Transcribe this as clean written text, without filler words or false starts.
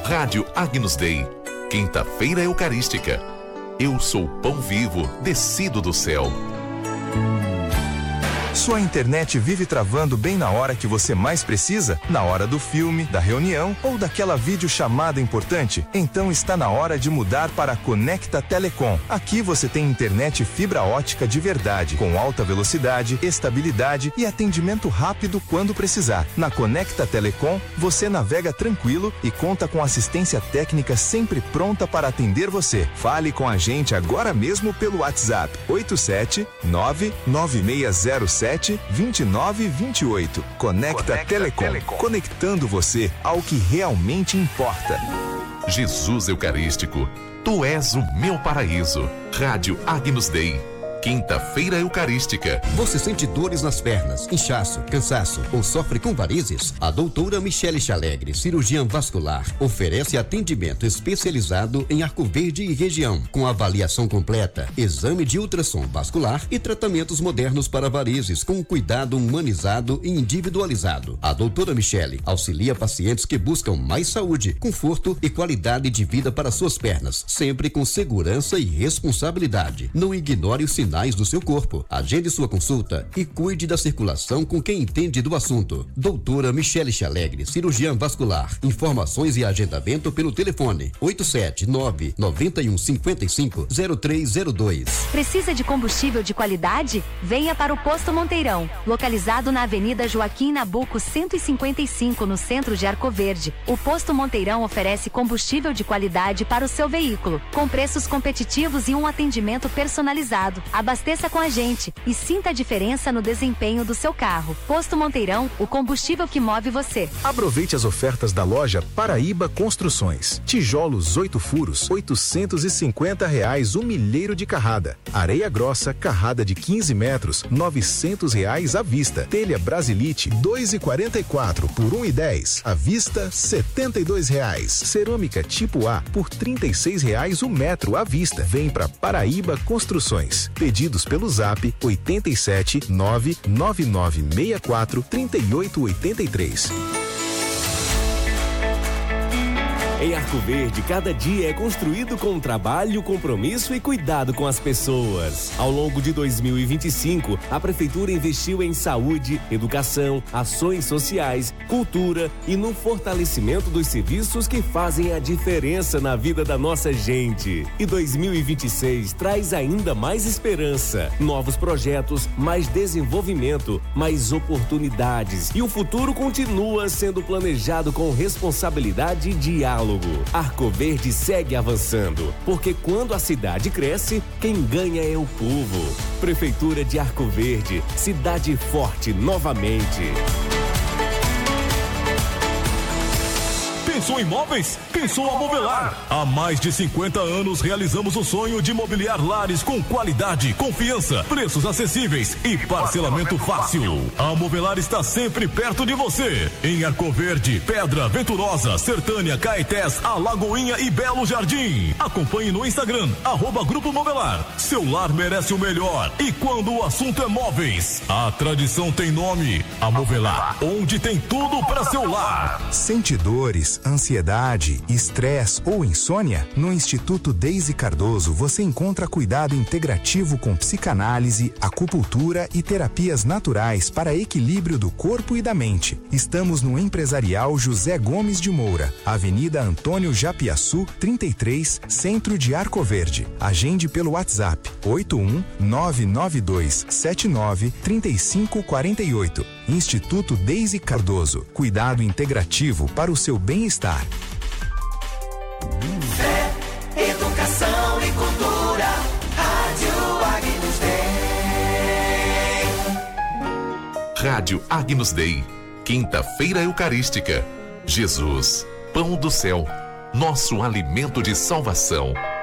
Rádio Agnus Dei, quinta-feira eucarística. Eu sou o pão vivo, descido do céu. Sua internet vive travando bem na hora que você mais precisa? Na hora do filme, da reunião ou daquela videochamada importante? Então está na hora de mudar para a Conecta Telecom. Aqui você tem internet fibra ótica de verdade, com alta velocidade, estabilidade e atendimento rápido quando precisar. Na Conecta Telecom, você navega tranquilo e conta com assistência técnica sempre pronta para atender você. Fale com a gente agora mesmo pelo WhatsApp 8799607 2928. Conecta Telecom, conectando você ao que realmente importa. Jesus Eucarístico, tu és o meu paraíso. Rádio Agnus Dei, quinta-feira eucarística. Você sente dores nas pernas, inchaço, cansaço ou sofre com varizes? A doutora Michele Chalegre, cirurgiã vascular, oferece atendimento especializado em Arco Verde e região, com avaliação completa, exame de ultrassom vascular e tratamentos modernos para varizes com cuidado humanizado e individualizado. A doutora Michele auxilia pacientes que buscam mais saúde, conforto e qualidade de vida para suas pernas, sempre com segurança e responsabilidade. Não ignore os sinais do seu corpo. Agende sua consulta e cuide da circulação com quem entende do assunto. Doutora Michele Chalegre, cirurgiã vascular. Informações e agendamento pelo telefone 879-9155-0302. Precisa de combustível de qualidade? Venha para o Posto Monteirão, localizado na Avenida Joaquim Nabuco 155, no centro de Arco Verde. O Posto Monteirão oferece combustível de qualidade para o seu veículo, com preços competitivos e um atendimento personalizado. Abasteça com a gente e sinta a diferença no desempenho do seu carro. Posto Monteirão, o combustível que move você. Aproveite as ofertas da loja Paraíba Construções. Tijolos 8 furos, R$850 o milheiro de carrada. Areia grossa, carrada de 15 metros, R$900 à vista. Telha Brasilite, 2,44 por 1,10. À vista, R$72. Cerâmica tipo A por R$36 o metro à vista. Vem pra Paraíba Construções. Pedidos pelo Zap 87 99964 3883. Em Arco Verde, cada dia é construído com trabalho, compromisso e cuidado com as pessoas. Ao longo de 2025, a Prefeitura investiu em saúde, educação, ações sociais, cultura e no fortalecimento dos serviços que fazem a diferença na vida da nossa gente. E 2026 traz ainda mais esperança, novos projetos, mais desenvolvimento, mais oportunidades. E o futuro continua sendo planejado com responsabilidade e diálogo. Arco Verde segue avançando, porque quando a cidade cresce, quem ganha é o povo. Prefeitura de Arco Verde, cidade forte novamente. Pensou em imóveis? Pensou a Movelar. Há mais de 50 anos realizamos o sonho de mobiliar lares com qualidade, confiança, preços acessíveis e parcelamento fácil. A Movelar está sempre perto de você. Em Arco Verde, Pedra, Venturosa, Sertânia, Caetés, Alagoinha e Belo Jardim. Acompanhe no Instagram, @Grupo Movelar. Seu lar merece o melhor. E quando o assunto é móveis, a tradição tem nome. A Movelar, onde tem tudo para seu lar. Sente dores, ansiedade, estresse ou insônia? No Instituto Deise Cardoso você encontra cuidado integrativo com psicanálise, acupuntura e terapias naturais para equilíbrio do corpo e da mente. Estamos no Empresarial José Gomes de Moura, Avenida Antônio Japiaçu, 33, Centro de Arco Verde. Agende pelo WhatsApp 81992793548. Instituto Deise Cardoso, cuidado integrativo para o seu bem-estar. Fé, educação e cultura, Rádio Agnus Dei. Rádio Agnus Dei, quinta-feira eucarística. Jesus, pão do céu, nosso alimento de salvação.